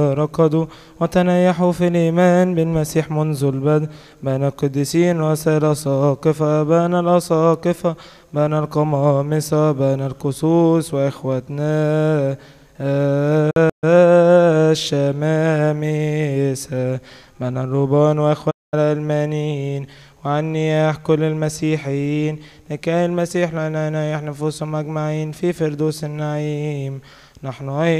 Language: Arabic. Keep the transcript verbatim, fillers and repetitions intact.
ركضوا وتنيحوا في الإيمان بالمسيح منذ البدء، بين القديسين وسائر ساقفة، بين الأساقفة، بين القمامسة، بين الكسوس وإخوتنا الشمامسة، بين الرهبان وإخوتنا الألمانيين، وعن نياح كل المسيحيين، لكي المسيح لنا ينيح نفوسهم أجمعين في فردوس النعيم. نحن